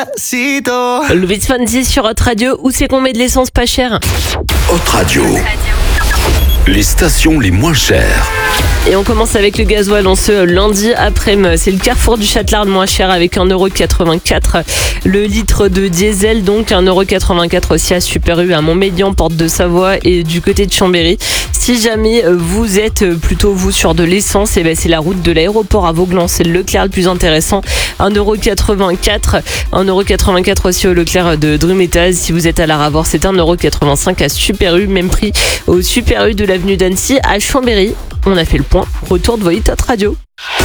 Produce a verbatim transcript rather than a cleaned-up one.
Despacito. Luis Fonsi sur Hot Radio. Où c'est qu'on met de l'essence pas chère? Hot Radio. Les stations les moins chères. Et on commence avec le gasoil en ce lundi après-midi. C'est le Carrefour du Châtelard le moins cher avec un euro quatre-vingt-quatre le litre de diesel. Donc un euro quatre-vingt-quatre aussi à Super U, à Montmélian, Porte de Savoie et du côté de Chambéry. Si jamais vous êtes plutôt vous sur de l'essence, et ben c'est la route de l'aéroport à Vauglan. C'est le Leclerc le plus intéressant. un euro quatre-vingt-quatre un euro quatre-vingt-quatre aussi au Leclerc de Drumettaz. Si vous êtes à la Ravor, c'est un euro quatre-vingt-cinq à Super U. Même prix au Super U de l'avenue d'Annecy à Chambéry. On a fait le point. Retour de vos hits Hot Radio.